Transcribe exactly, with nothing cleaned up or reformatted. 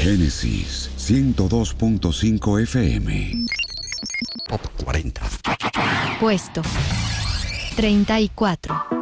Génesis ciento dos punto cinco F M. Top cuarenta. Puesto treinta y cuatro.